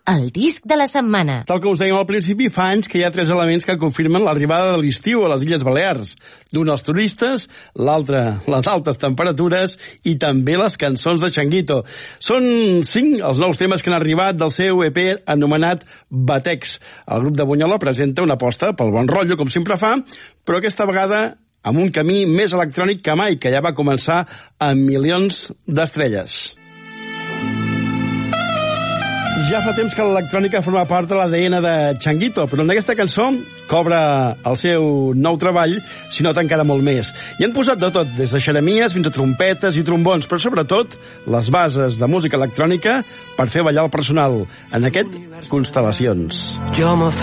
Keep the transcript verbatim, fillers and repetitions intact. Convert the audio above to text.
el disc de la setmana. Tal com us dèiem al principi, fa anys que hi ha tres elements que confirmen l'arribada de l'estiu a les Illes Balears. D'un, els turistes, l'altre, les altes temperatures i també les cançons de Changuito. Són cinc els nous temes que han arribat del seu E P anomenat Batex. El grup de Bunyola presenta una aposta pel bon rotllo, com sempre fa, però aquesta vegada amb un camí més electrònic que mai, que ja va començar amb milions d'estrelles. Ja fa temps que l'electrònica forma part de l'A D N de Changuito, però en aquesta cançó cobra el seu nou treball, si nota encara molt més. I han posat de tot, des de xeremies fins a trompetes i trombons, però sobretot les bases de música electrònica per fer ballar el personal. En aquest, Constel·lacions. Jo me